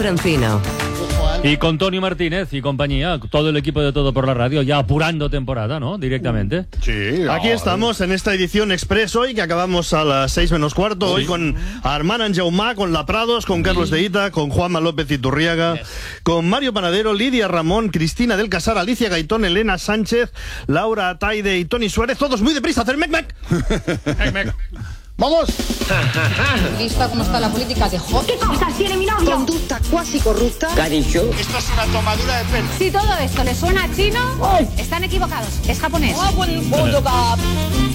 Francino. Y con Tony Martínez y compañía, todo el equipo de Todo por la Radio, ya apurando temporada, ¿no? Directamente. Sí. Aquí estamos en esta edición express hoy, que acabamos a las 6 menos cuarto, hoy con Armand Anjaumá, con La Prados, con Carlos de Ita, con Juanma López Iturriaga, con Mario Panadero, Lidia Ramón, Cristina del Casar, Alicia Gaitón, Elena Sánchez, Laura Ataide y Tony Suárez, todos muy deprisa, hacer mec. ¡Vamos! ¿Vista cómo está la política de Hot? ¿Qué cosas tiene mi novio? Conducta cuasi corrupta. Cariño. Esto es una tomadura de pelo. Si todo esto le suena a chino, están equivocados. Es japonés.